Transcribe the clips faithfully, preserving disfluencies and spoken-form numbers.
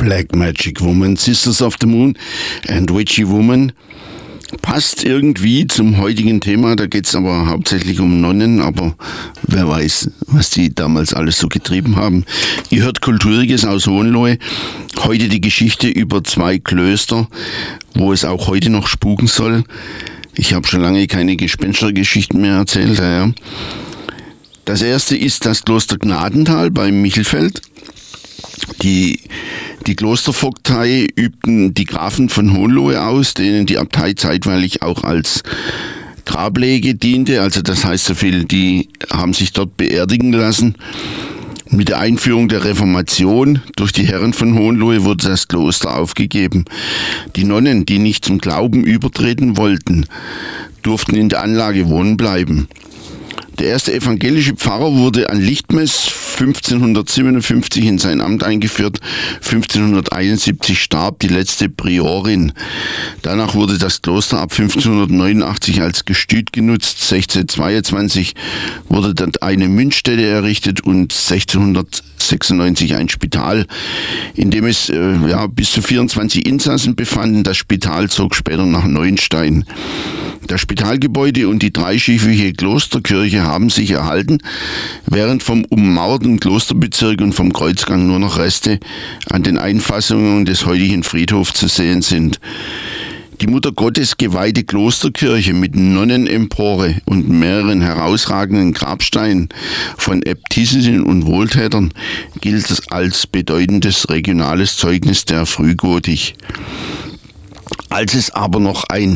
Black Magic Woman, Sisters of the Moon and Witchy Woman. Passt irgendwie zum heutigen Thema, da geht es aber hauptsächlich um Nonnen, aber wer weiß, was die damals alles so getrieben haben. Ihr hört Kulturiges aus Hohenlohe, heute die Geschichte über zwei Klöster, wo es auch heute noch spuken soll. Ich habe schon lange keine Gespenstergeschichten mehr erzählt. Ja. Das erste ist das Kloster Gnadental bei Michelfeld. Die, die Klostervogtei übten die Grafen von Hohenlohe aus, denen die Abtei zeitweilig auch als Grablege diente. Also das heißt so viel, die haben sich dort beerdigen lassen. Mit der Einführung der Reformation durch die Herren von Hohenlohe wurde das Kloster aufgegeben. Die Nonnen, die nicht zum Glauben übertreten wollten, durften in der Anlage wohnen bleiben. Der erste evangelische Pfarrer wurde an Lichtmess fünfzehnhundertsiebenundfünfzig in sein Amt eingeführt. fünfzehnhunderteinundsiebzig starb die letzte Priorin. Danach wurde das Kloster ab fünfzehnhundertneunundachtzig als Gestüt genutzt. sechzehnhundertzweiundzwanzig wurde dann eine Münzstätte errichtet und sechzehnhundertsechsundneunzig ein Spital, in dem es äh, ja, bis zu vierundzwanzig Insassen befanden. Das Spital zog später nach Neuenstein. Das Spitalgebäude und die dreischiffige Klosterkirche haben sich erhalten, während vom ummauerten Klosterbezirk und vom Kreuzgang nur noch Reste an den Einfassungen des heutigen Friedhofs zu sehen sind. Die Mutter Gottes geweihte Klosterkirche mit Nonnenempore und mehreren herausragenden Grabsteinen von Äbtissinnen und Wohltätern gilt als bedeutendes regionales Zeugnis der Frühgotik. Als es aber noch ein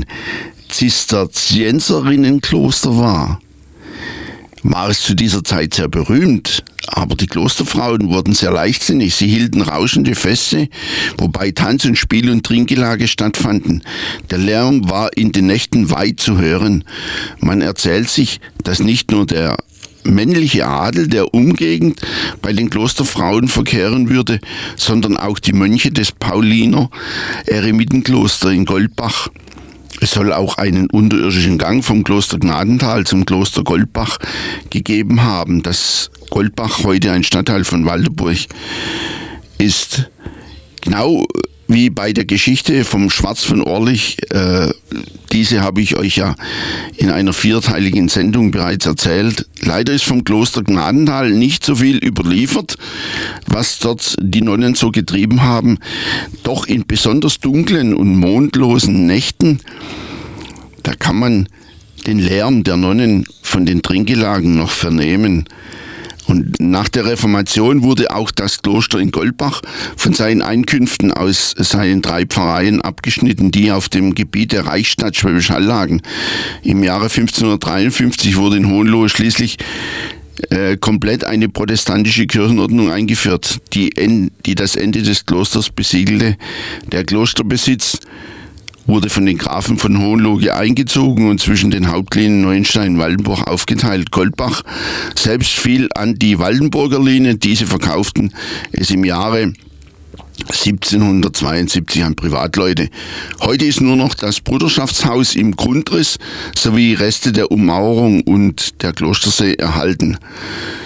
Zisterzienserinnenkloster war, war es zu dieser Zeit sehr berühmt, aber die Klosterfrauen wurden sehr leichtsinnig. Sie hielten rauschende Feste, wobei Tanz und Spiel und Trinkgelage stattfanden. Der Lärm war in den Nächten weit zu hören. Man erzählt sich, dass nicht nur der männliche Adel der Umgegend bei den Klosterfrauen verkehren würde, sondern auch die Mönche des Pauliner Eremitenklosters in Goldbach. Es soll auch einen unterirdischen Gang vom Kloster Gnadental zum Kloster Goldbach gegeben haben, das Goldbach heute ein Stadtteil von Waldenburg ist. Genau wie bei der Geschichte vom Schwarz von Orlich, äh, diese habe ich euch ja in einer vierteiligen Sendung bereits erzählt. Leider ist vom Kloster Gnadental nicht so viel überliefert, was dort die Nonnen so getrieben haben. Doch in besonders dunklen und mondlosen Nächten, da kann man den Lärm der Nonnen von den Trinkgelagen noch vernehmen. Und nach der Reformation wurde auch das Kloster in Goldbach von seinen Einkünften aus seinen drei Pfarreien abgeschnitten, die auf dem Gebiet der Reichsstadt Schwäbisch Hall lagen. Im Jahre fünfzehnhundertdreiundfünfzig wurde in Hohenlohe schließlich äh, komplett eine protestantische Kirchenordnung eingeführt, die, en- die das Ende des Klosters besiegelte. Der Klosterbesitz wurde von den Grafen von Hohenlohe eingezogen und zwischen den Hauptlinien Neuenstein und Waldenburg aufgeteilt. Goldbach selbst fiel an die Waldenburger Linie. Diese verkauften es im Jahre siebzehnhundertzweiundsiebzig an Privatleute. Heute ist nur noch das Bruderschaftshaus im Grundriss sowie Reste der Ummauerung und der Klostersee erhalten.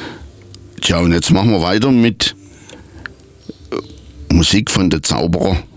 Tja, und jetzt machen wir weiter mit Musik von der Zauberer.